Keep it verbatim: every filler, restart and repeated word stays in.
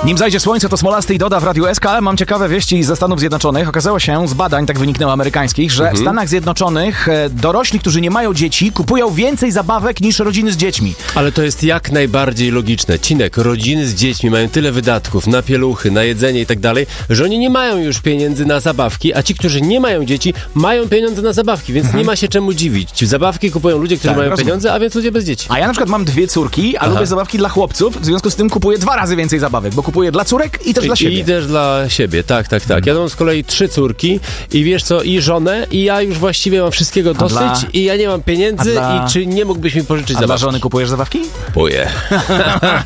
Nim zajdzie słońce, to Smolasty i Doda w Radiu S K, ale mam ciekawe wieści ze Stanów Zjednoczonych. Okazało się z badań, tak wyniknęło amerykańskich, że mhm. w Stanach Zjednoczonych e, dorośli, którzy nie mają dzieci, kupują więcej zabawek niż rodziny z dziećmi. Ale to jest jak najbardziej logiczne. Cinek, rodziny z dziećmi mają tyle wydatków na pieluchy, na jedzenie i tak dalej, że oni nie mają już pieniędzy na zabawki, a ci, którzy nie mają dzieci, mają pieniądze na zabawki, więc mhm. nie ma się czemu dziwić. Zabawki kupują ludzie, którzy tak, mają rozumiem. pieniądze, a więc ludzie bez dzieci. A ja na przykład mam dwie córki, a Aha. lubię zabawki dla chłopców, w związku z tym kupuję dwa razy więcej zabawek, bo kupuję dla córek i też I, dla siebie. I też dla siebie, tak, tak, tak. Hmm. Ja mam z kolei trzy córki i wiesz co, i żonę, i ja już właściwie mam wszystkiego dosyć dla... i ja nie mam pieniędzy dla... i czy nie mógłbyś mi pożyczyć a zabawki? Dla żony kupujesz zabawki? Kupuję.